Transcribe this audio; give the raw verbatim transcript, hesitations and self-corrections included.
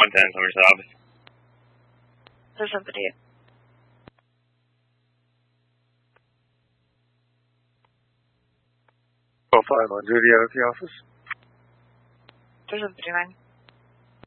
one ten, Somerset office. There's somebody. oh five on duty out at the office. There's somebody, man.